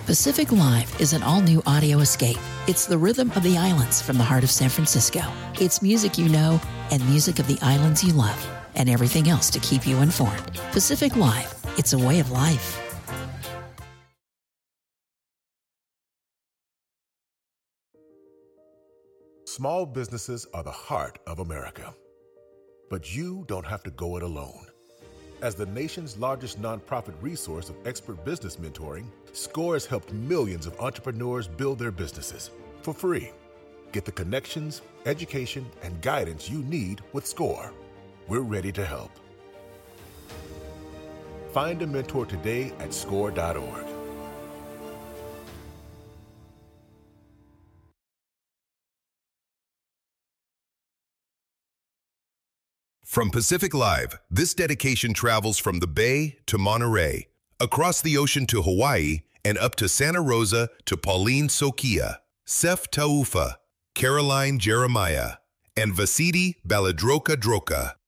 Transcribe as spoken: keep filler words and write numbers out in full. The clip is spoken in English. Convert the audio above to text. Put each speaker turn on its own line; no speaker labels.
Pacific Live is an all-new audio escape. It's the rhythm of the islands from the heart of San Francisco. It's music you know and music of the islands you love, and everything else to keep you informed. Pacific Live, it's a way of life.
Small businesses are the heart of America. But you don't have to go it alone. As the nation's largest nonprofit resource of expert business mentoring, SCORE has helped millions of entrepreneurs build their businesses for free. Get the connections, education, and guidance you need with SCORE. We're ready to help. Find a mentor today at score dot org.
From Pacific Live, this dedication travels from the Bay to Monterey, across the ocean to Hawaii, and up to Santa Rosa to Pauline Sokia, Sef Taufa, Caroline Jeremiah, and Vasidi Baladroka Droka.